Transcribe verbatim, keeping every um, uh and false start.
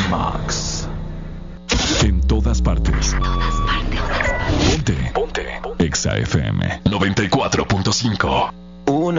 Max. En todas partes. Ponte. Ponte. Exa F M noventa y cuatro punto cinco.